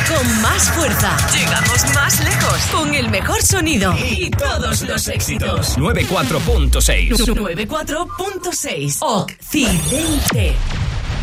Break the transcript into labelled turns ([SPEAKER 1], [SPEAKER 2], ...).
[SPEAKER 1] con más fuerza. Llegamos más lejos con el mejor sonido y todos los éxitos.
[SPEAKER 2] 94.6.
[SPEAKER 1] 94.6 Occidente.